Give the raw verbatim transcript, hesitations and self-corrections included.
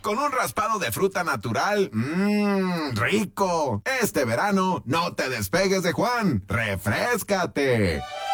con un raspado de fruta natural. ¡Mmm, rico! Este verano, no te despegues de Juan. ¡Refréscate!